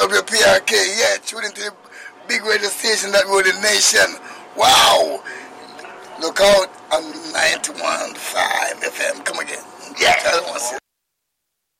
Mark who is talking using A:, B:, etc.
A: WPRK, yeah, tune into the big radio station that rule the nation. Wow. Look out on 91.5 FM. Come again. Yeah, I don't want to see